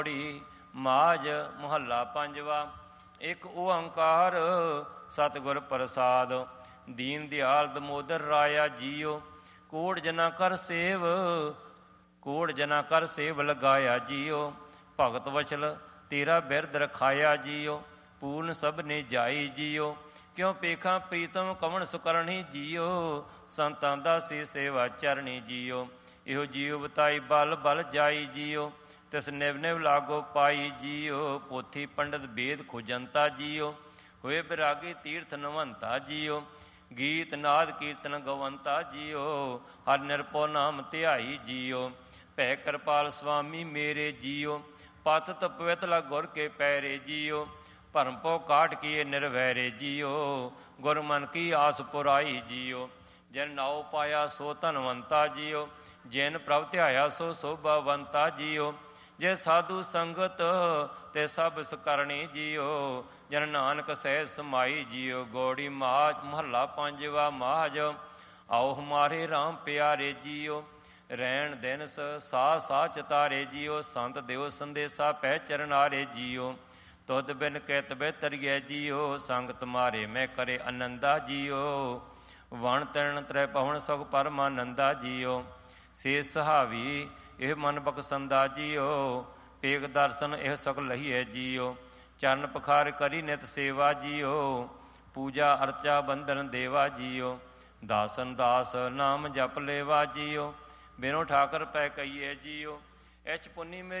ਮਾਝ ਮੁਹੱਲਾ ਪੰਜਵਾ। ਇੱਕ ਓੰਕਾਰ ਸਤਿਗੁਰ ਪ੍ਰਸਾਦ। ਦੀਨ ਦਿਆਲ ਦਮੋਦਰ ਰਾਇਆ ਜੀਓ। ਕੋੜ ਜਨਾ ਕਰ ਸੇਵ, ਕੋੜ ਜਨਾ ਕਰ ਸੇਵ ਲਗਾਇਆ ਜੀਓ। ਭਗਤ ਵਚਲ ਤੇਰਾ ਬਿਰਦ ਰਖਾਇਆ ਜੀਓ। ਪੂਰਨ ਸਭ ਨੇ ਜਾਈ ਜੀਓ। ਕਿਉਂ ਪੇਖਾਂ ਪ੍ਰੀਤਮ ਕਵਣ ਸੁਕਰਣੀ ਜੀਓ। ਸੰਤਾਂ ਦਾ ਸੇ ਸੇਵਾ ਚਰਣੀ ਜੀਓ। ਇਹੋ ਜੀਓ ਬਤਾਈ ਬਲ ਬਲ ਜਾਈ ਜੀਓ। ਤਿਸ ਨਿਵ ਨਿਵ ਲਾਗੋ ਪਾਈ ਜੀਓ। ਪੋਥੀ ਪੰਡਤ ਵੇਦ ਖੁਜੰਤਾ ਜੀਓ। ਹੋਏ ਬਿਰਾਗੀ ਤੀਰਥ ਨਵੰਤਾ ਜੀਓ। ਗੀਤ ਨਾਦ ਕੀਰਤਨ ਗਵੰਤਾ ਜੀਓ। ਹਰ ਨਿਰਭਉ ਨਾਮ ਧਿਆਈ ਜੀਓ। ਭੈ ਕਿਰਪਾਲ ਸੁਆਮੀ ਮੇਰੇ ਜੀਓ। ਪਤਿਤ ਪਵਿੱਤ ਲਗ ਗੁਰ ਕੇ ਪੈਰੇ ਜੀਓ। ਭਰਮ ਭਉ ਕਾਟ ਕੀਏ ਨਿਰਵੈਰੇ ਜੀਓ। ਗੁਰ ਮਨ ਕੀ ਆਸ ਪੁਰਾਈ ਜੀਓ। ਜਿਨ ਨਾਉ ਪਾਇਆ ਸੋ ਧਨਵੰਤਾ ਜੀਓ। ਜਿਨ ਪ੍ਰਭ ਧਿਆਇਆ ਸੋ ਸੋਭਾਵੰਤਾ ਜੀਓ। ਜੇ ਸਾਧੂ ਸੰਗਤ ਤੇ ਸਭ ਸਕਰਣੀ ਜੀਓ। ਜਨ ਨਾਨਕ ਸਹਿ ਸਮਾਈ ਜੀਓ। ਗੌੜੀ ਮਾਝ ਮੁਹੱਲਾ ਪੰਜਵਾ। ਮਾਝ ਆਓ ਹਮਾਰੇ ਰਾਮ ਪਿਆਰੇ ਜੀਓ। ਰਹਿਣ ਦਿਨ ਸਾਹ ਸਾਹ ਚਤਾਰੇ ਜੀਓ। ਸੰਤ ਦਿਓ ਸੰਦੇਸਾ ਪੈ ਚਰਨਾਰੇ ਜੀਓ। ਤੁਧ ਬਿਨ ਕਿਤ ਬਿਤਰੀਐ ਜੀਓ। ਸੰਗ ਤੁਮਾਰੇ ਮੈਂ ਕਰੇ ਆਨੰਦਾ ਜੀਓ। ਵਣ ਤੈਣ ਤ੍ਰੈ ਪਵਨ ਸੁਖ ਪਰਮਾਨੰਦਾ ਜੀਓ। ਸੇ ਸੁਹਾਵੀ ਇਹ ਮਨ ਬਖਸੰਦਾ ਜੀਓ। ਪੇਗ ਦਰਸ਼ਨ ਇਹ ਸੁਖ ਲਹੀਐ ਜੀਓ। ਚਰਨ ਪਖਾਰ ਕਰੀ ਨਿਤ ਸੇਵਾ ਜੀਓ। ਪੂਜਾ ਅਰਚਾ ਬੰਧਨ ਦੇਵਾ ਜੀਓ। ਦਾਸਨ ਦਾਸ ਨਾਮ ਜਪ ਲੇਵਾ ਜੀਓ। ਬਿਨੋ ਠਾਕਰ ਪੈ ਕਹੀਏ ਜੀਓ। ਐਚ ਪੁੰਨੀ ਮੇਰੀ